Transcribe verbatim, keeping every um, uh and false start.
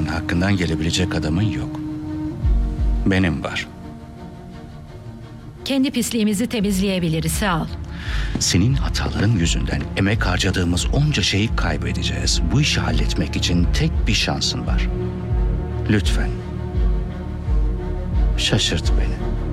hakkından gelebilecek adamın yok. Benim var. Kendi pisliğimizi temizleyebiliriz, sağ ol. Senin hataların yüzünden emek harcadığımız onca şeyi kaybedeceğiz. Bu işi halletmek için tek bir şansın var. Lütfen. Şaşırt beni.